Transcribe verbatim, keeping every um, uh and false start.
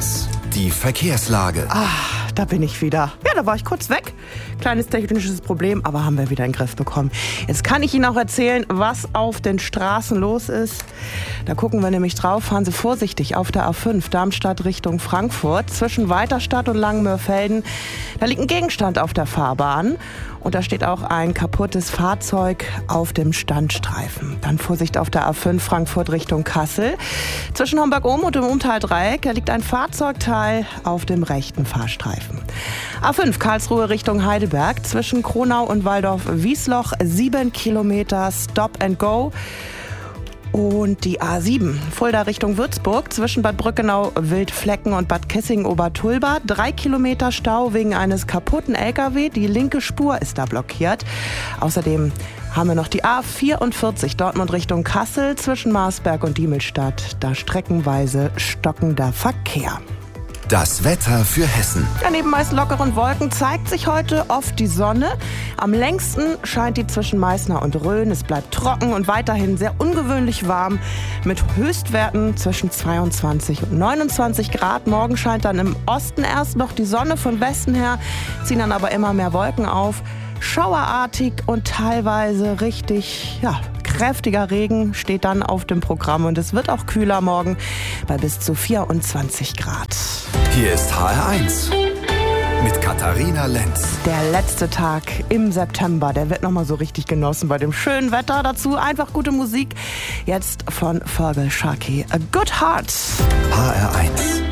eins, die Verkehrslage. Ah, da bin ich wieder. Ja, da war ich kurz weg. Kleines technisches Problem, aber haben wir wieder in den Griff bekommen. Jetzt kann ich Ihnen auch erzählen, was auf den Straßen los ist. Da gucken wir nämlich drauf. Fahren Sie vorsichtig auf der A fünf, Darmstadt Richtung Frankfurt. Zwischen Weiterstadt und Langenmörfelden, da liegt ein Gegenstand auf der Fahrbahn. Und da steht auch ein kaputtes Fahrzeug auf dem Standstreifen. Dann Vorsicht auf der A fünf, Frankfurt Richtung Kassel. Zwischen Homburg-Ohm und dem Umtaldreieck, da liegt ein Fahrzeugteil auf dem rechten Fahrstreifen. A fünf, Karlsruhe Richtung Heidelberg. Zwischen Kronau und Waldorf-Wiesloch, sieben Kilometer Stop and Go. Und die A sieben, Fulda Richtung Würzburg, zwischen Bad Brückenau, Wildflecken und Bad Kissingen-Obertulba. Drei Kilometer Stau wegen eines kaputten L K W. Die linke Spur ist da blockiert. Außerdem haben wir noch die A vierundvierzig, Dortmund Richtung Kassel, zwischen Marsberg und Diemelstadt. Da streckenweise stockender Verkehr. Das Wetter für Hessen. Ja, neben meist lockeren Wolken zeigt sich heute oft die Sonne. Am längsten scheint die zwischen Meißner und Rhön. Es bleibt trocken und weiterhin sehr ungewöhnlich warm mit Höchstwerten zwischen zweiundzwanzig und neunundzwanzig Grad. Morgen scheint dann im Osten erst noch die Sonne von Westen her, ziehen dann aber immer mehr Wolken auf. Schauerartig und teilweise richtig, ja, kräftiger Regen steht dann auf dem Programm und es wird auch kühler morgen bei bis zu vierundzwanzig Grad. Hier ist H R eins mit Katharina Lenz. Der letzte Tag im September, der wird nochmal so richtig genossen bei dem schönen Wetter. Dazu einfach gute Musik. Jetzt von Fergal Sharkey, A Good Heart. H R eins.